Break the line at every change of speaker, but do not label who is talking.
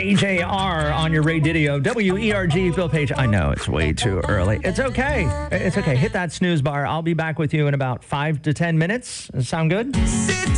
JJR on your radio. WERG, Bill Page. I know it's way too early. It's okay. It's okay. Hit that snooze bar. I'll be back with you in about 5 to 10 minutes. Sound good?